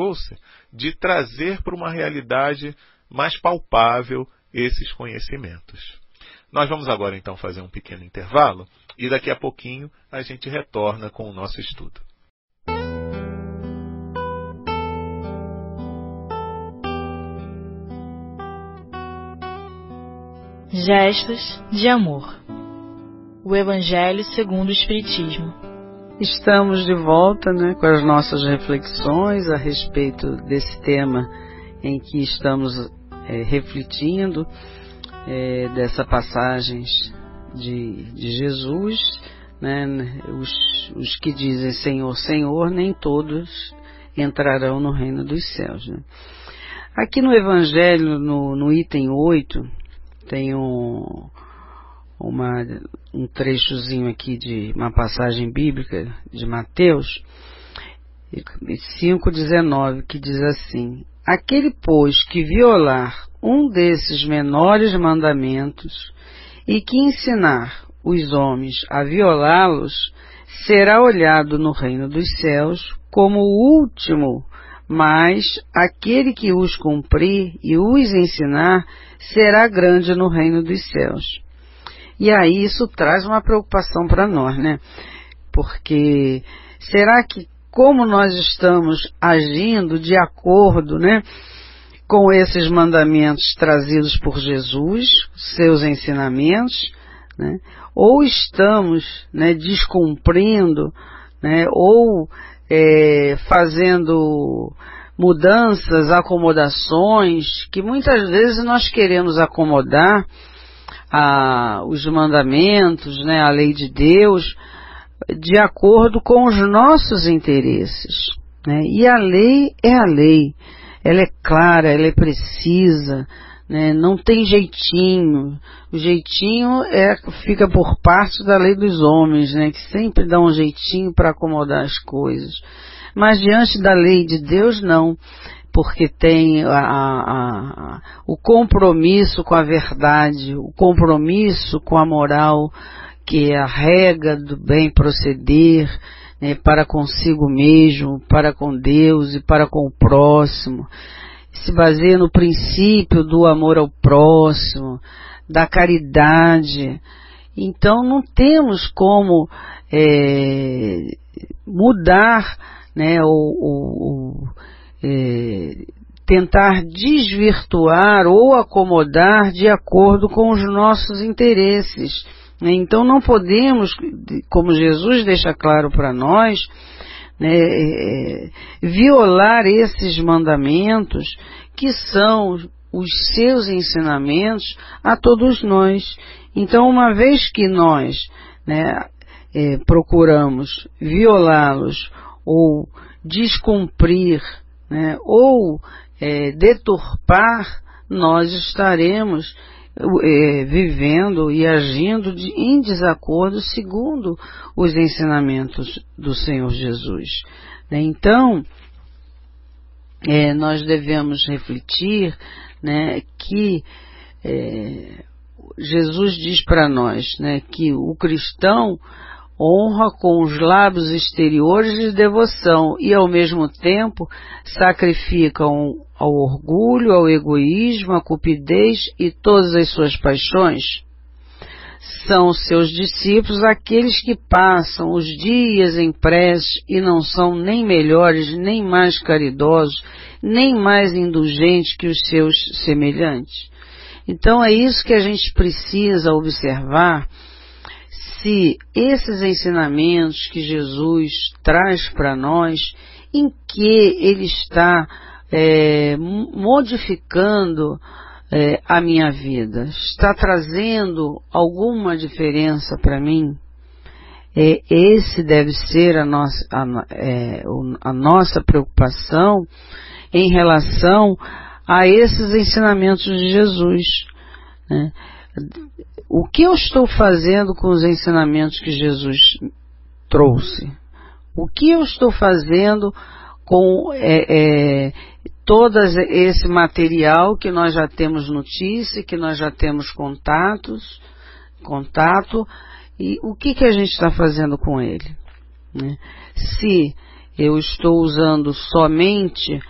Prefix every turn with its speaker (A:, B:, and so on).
A: trouxe de trazer para uma realidade mais palpável esses conhecimentos. Nós vamos agora então fazer um pequeno intervalo e daqui a pouquinho a gente retorna com o nosso estudo.
B: Gestos de amor. O Evangelho segundo o Espiritismo.
C: Estamos de volta, com as nossas reflexões a respeito desse tema em que estamos refletindo, dessa passagens de Jesus, os que dizem Senhor, Senhor, nem todos entrarão no reino dos céus. Aqui no Evangelho, no item 8, tem um trechozinho aqui de uma passagem bíblica de Mateus 5,19, que diz assim: aquele, pois, que violar um desses menores mandamentos e que ensinar os homens a violá-los, será olhado no reino dos céus como o último, mas aquele que os cumprir e os ensinar será grande no reino dos céus. E aí isso traz uma preocupação para nós, Porque será que, como nós estamos agindo de acordo, com esses mandamentos trazidos por Jesus, seus ensinamentos, ou estamos, descumprindo, ou fazendo mudanças, acomodações, que muitas vezes nós queremos acomodar os mandamentos, a lei de Deus, de acordo com os nossos interesses. E a lei é a lei, ela é clara, ela é precisa, não tem jeitinho. O jeitinho fica por parte da lei dos homens, que sempre dá um jeitinho para acomodar as coisas. Mas diante da lei de Deus, não, porque tem o compromisso com a verdade, o compromisso com a moral, que é a regra do bem proceder, para consigo mesmo, para com Deus e para com o próximo. Se baseia no princípio do amor ao próximo, da caridade. Então não temos como mudar, ou tentar desvirtuar ou acomodar de acordo com os nossos interesses. Então não podemos, como Jesus deixa claro para nós, violar esses mandamentos que são os seus ensinamentos a todos nós. Então, uma vez que nós procuramos violá-los ou descumprir, ou deturpar, nós estaremos vivendo e agindo em desacordo segundo os ensinamentos do Senhor Jesus. Então, nós devemos refletir, que Jesus diz para nós, que o cristão honra com os lábios exteriores de devoção e, ao mesmo tempo, sacrifica ao orgulho, ao egoísmo, à cupidez e todas as suas paixões. São seus discípulos aqueles que passam os dias em prece e não são nem melhores, nem mais caridosos, nem mais indulgentes que os seus semelhantes. Então é isso que a gente precisa observar, se esses ensinamentos que Jesus traz para nós, em que ele está modificando a minha vida, está trazendo alguma diferença para mim? Esse deve ser a nossa preocupação em relação a esses ensinamentos de Jesus. O que eu estou fazendo com os ensinamentos que Jesus trouxe? O que eu estou fazendo com todo esse material que nós já temos notícia, que nós já temos contato, e o que a gente está fazendo com ele? Se eu estou usando somente